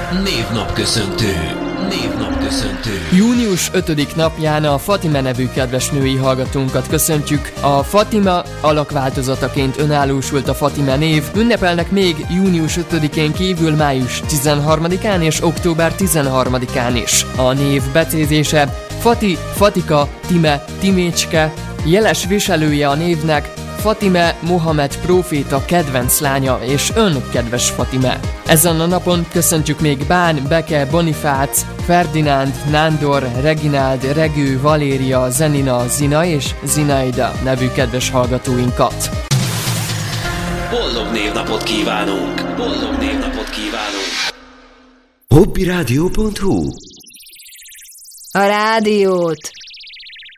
Névnapköszöntő. Június 5. napján a Fatima nevű kedves női hallgatónkat köszöntjük. A Fatima alakváltozataként önállósult a Fatima név. Ünnepelnek még június 5-én kívül május 13-án és október 13-án is. A név becézése Fati, Fatika, Time, Timécske. Jeles viselője a névnek Fatime Mohamed próféta kedvenc lánya, és ön, kedves Fatime. Ezen a napon köszöntjük még Bán, Beke, Bonifác, Ferdinánd, Nándor, Regináld, Regő, Valéria, Zenina, Zina és Zinaida nevű kedves hallgatóinkat. Boldog névnapot kívánunk! Hobbyradio.hu. A rádiót